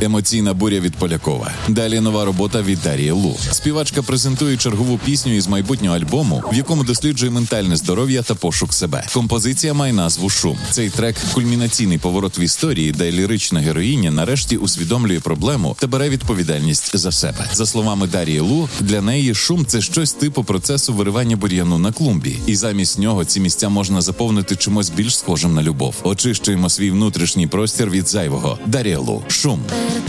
Емоційна буря від Полякова. Далі нова робота від Дарії Лу. Співачка презентує чергову пісню із майбутнього альбому, в якому досліджує ментальне здоров'я та пошук себе. Композиція має назву «Шум». Цей трек – кульмінаційний поворот в історії, де лірична героїня нарешті усвідомлює проблему та бере відповідальність за себе. За словами Дарії Лу, для неї шум – це щось типу процесу виривання бур'яну на клумбі. І замість нього ці місця можна заповнити чимось більш схожим на любов. Очищуємо свій внутрішній простір від зайвого. Дарія Лу. «Шум».